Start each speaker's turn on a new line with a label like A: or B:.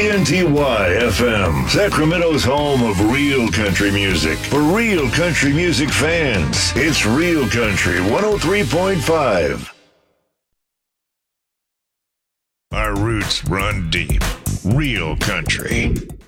A: KNTY FM, Sacramento's home of real country music. For real country music fans, it's Real Country 103.5. Our roots run deep. Real country.